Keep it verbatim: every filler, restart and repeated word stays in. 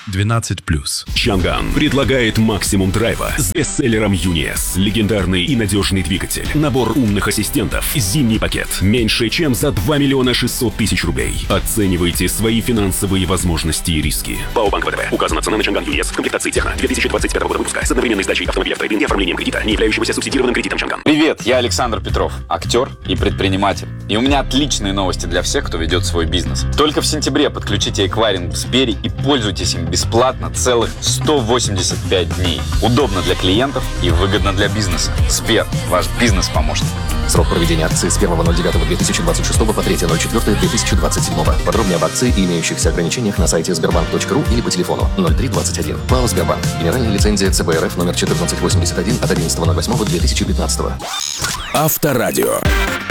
двенадцать плюс. Чанган предлагает максимум драйва с бестселлером ЮНИЭС. Легендарный и надежный двигатель. Набор умных ассистентов. Зимний пакет. Меньше, чем за два миллиона шестьсот тысяч рублей. Оценивайте свои финансовые возможности и риски. ПАО Банк ВТБ. Указана цена на Чанган ЮНИЭС в комплектации Техно две тысячи двадцать пятого года выпуска с одновременной сдачей автомобиля в трейд-ин и оформлением кредита, не являющегося субсидированным кредитом Чанган. Привет, я Александр Петров, актер и предприниматель. И у меня отличные новости для всех, кто ведет свой бизнес. Только в сентябре подключите эквайринг в Сбере и пользуйтесь им бесплатно целых сто восемьдесят пять дней. Удобно для клиентов и выгодно для бизнеса. Сбер, ваш бизнес-помощник. Срок проведения акции с первого ноль девятого две тысячи двадцать шестого по третьего ноль четвёртого две тысячи двадцать седьмого. Подробнее об акции и имеющихся ограничениях на сайте сбербанк точка ру или по телефону ноль три двадцать один. ПАО «Сбербанк». Генеральная лицензия ЦБ РФ номер четырнадцать восемьдесят один от одиннадцатого ноль восьмого две тысячи пятнадцатого. Авторадио.